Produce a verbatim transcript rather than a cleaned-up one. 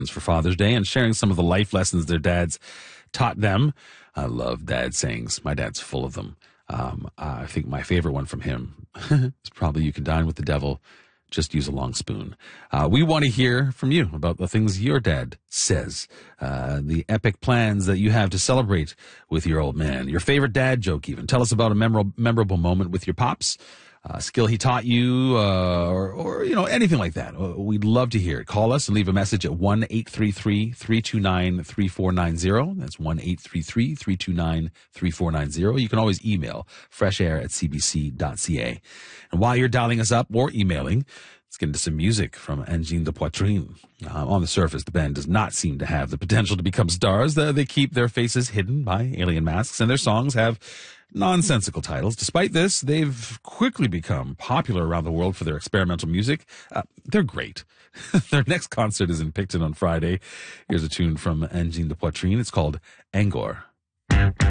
for Father's Day and sharing some of the life lessons their dads taught them. I love dad sayings. My dad's full of them. Um, I think my favorite one from him is probably, "You can dine with the devil, just use a long spoon." Uh, we want to hear from you about the things your dad says, uh, the epic plans that you have to celebrate with your old man, your favorite dad joke even. Tell us about a memorable, memorable moment with your pops, a skill he taught you, uh, or, or, you know, anything like that. We'd love to hear it. Call us and leave a message at one eight three three, three two nine, three four nine zero. That's one eight three three, three two nine, three four nine zero. You can always email freshair at c b c dot c a. And while you're dialing us up or emailing, let's get into some music from Engine de Poitrine. Uh, on the surface, the band does not seem to have the potential to become stars. They, they keep their faces hidden by alien masks, and their songs have nonsensical titles. Despite this, they've quickly become popular around the world for their experimental music. Uh, they're great. Their next concert is in Picton on Friday. Here's a tune from Engine de Poitrine. It's called Angor.